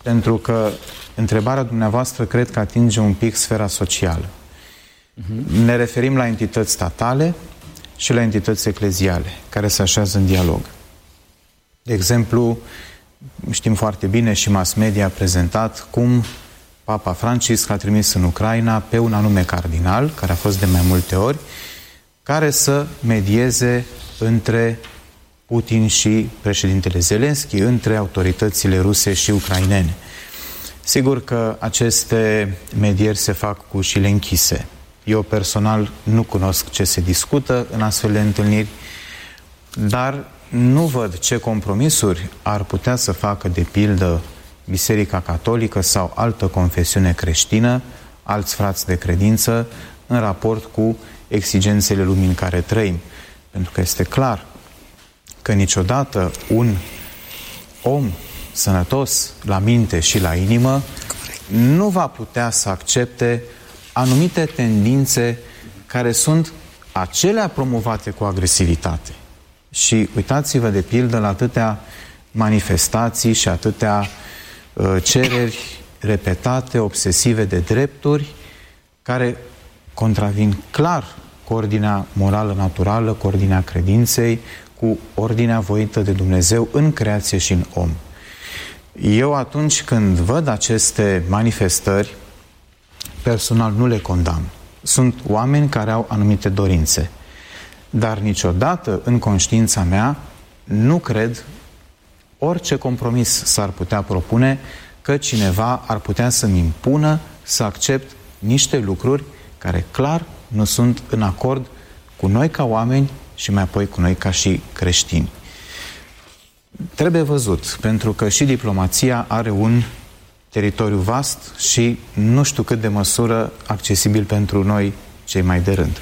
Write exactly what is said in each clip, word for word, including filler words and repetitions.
pentru că întrebarea dumneavoastră cred că atinge un pic sfera socială. Uh-huh. Ne referim la entități statale și la entități ecleziale, care se așează în dialog. De exemplu, știm foarte bine și mass media a prezentat cum Papa Francisc a trimis în Ucraina pe un anume cardinal, care a fost de mai multe ori, care să medieze între Putin și președintele Zelenski, între autoritățile ruse și ucrainene. Sigur că aceste medieri se fac cu ușile închise. Eu personal nu cunosc ce se discută în astfel de întâlniri, dar nu văd ce compromisuri ar putea să facă, de pildă, Biserica Catolică sau altă confesiune creștină, alți frați de credință, în raport cu exigențele lumii în care trăim. Pentru că este clar că niciodată un om sănătos la minte și la inimă nu va putea să accepte anumite tendințe care sunt acelea promovate cu agresivitate. Și uitați-vă de pildă la atâtea manifestații și atâtea uh, cereri repetate, obsesive de drepturi, care contravin clar cu ordinea morală naturală, cu ordinea credinței, cu ordinea voită de Dumnezeu în creație și în om. Eu atunci când văd aceste manifestări, personal nu le condamn. Sunt oameni care au anumite dorințe. Dar niciodată în conștiința mea nu cred, orice compromis s-ar putea propune, că cineva ar putea să-mi impună să accept niște lucruri care clar nu sunt în acord cu noi ca oameni și mai apoi cu noi ca și creștini. Trebuie văzut, pentru că și diplomația are un teritoriu vast și nu știu cât de măsură accesibil pentru noi cei mai de rând.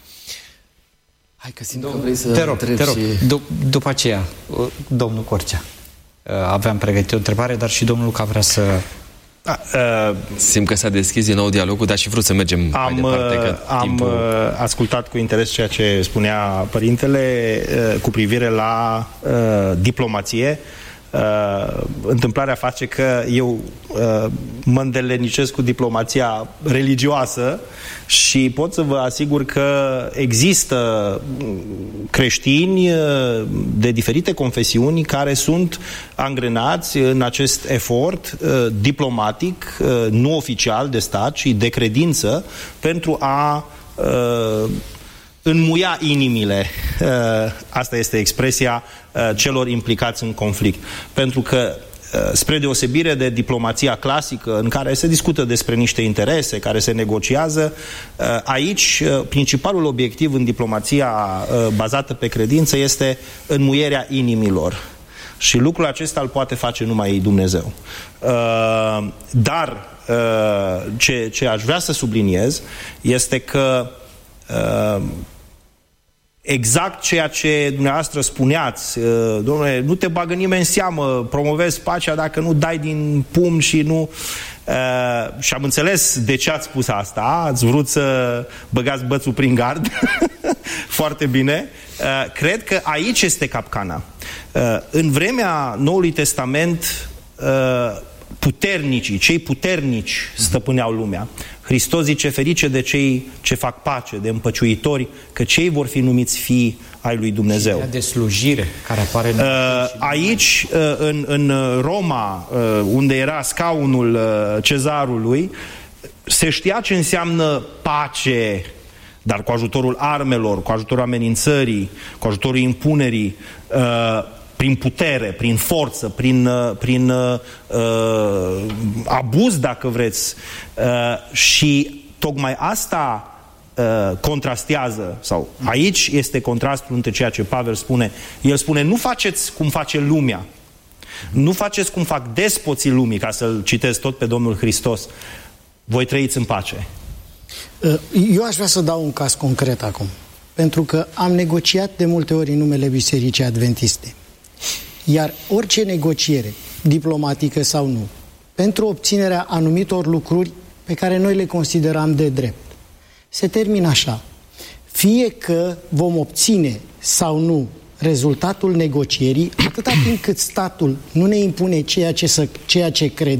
Hai că simt că vrei să te rog, te rog. Și... Dup- după aceea, domnul Corcea. Aveam pregătit o întrebare, dar și domnul Luca vrea să... A, uh, Simt că s-a deschis din nou dialogul, dar și vrut să mergem am, mai departe. Că am timpul... ascultat cu interes ceea ce spunea părintele uh, cu privire la uh, diplomație. Uh, întâmplarea face că eu uh, mă îndelenicesc cu diplomația religioasă și pot să vă asigur că există creștini uh, de diferite confesiuni care sunt angrenați în acest efort uh, diplomatic, uh, nu oficial de stat, ci de credință, pentru a uh, înmuia inimile, asta este expresia, celor implicați în conflict. Pentru că, spre deosebire de diplomația clasică, în care se discută despre niște interese, care se negociază, aici principalul obiectiv în diplomația bazată pe credință este înmuierea inimilor. Și lucrul acesta îl poate face numai Dumnezeu. Dar ce, ce aș vrea să subliniez este că exact ceea ce dumneavoastră spuneați, domnule, nu te bagă nimeni în seamă, promovezi pacea dacă nu dai din pumn și nu... Uh, și am înțeles de ce ați spus asta, ați vrut să băgați bățul prin gard, foarte bine. Uh, cred că aici este capcana. Uh, în vremea Noului Testament, uh, puternicii, cei puternici stăpâneau lumea. Hristos zice, ferice de cei ce fac pace, de împăciuitori, că cei vor fi numiți fii ai lui Dumnezeu. Și de slujire care apare în... Uh, aici, uh, în, în Roma, uh, unde era scaunul uh, cezarului, se știa ce înseamnă pace, dar cu ajutorul armelor, cu ajutorul amenințării, cu ajutorul impunerii, uh, prin putere, prin forță, prin, prin uh, abuz, dacă vreți. Uh, și tocmai asta uh, contrastează, sau aici este contrastul între ceea ce Pavel spune. El spune, nu faceți cum face lumea, nu faceți cum fac despoții lumii, ca să-l citesc tot pe Domnul Hristos. Voi trăiți în pace. Eu aș vrea să dau un caz concret acum, pentru că am negociat de multe ori în numele Bisericii Adventiste. Iar orice negociere, diplomatică sau nu, pentru obținerea anumitor lucruri pe care noi le consideram de drept, se termină așa. Fie că vom obține sau nu rezultatul negocierii, atâta timp cât statul nu ne impune ceea ce, să, ceea ce crede,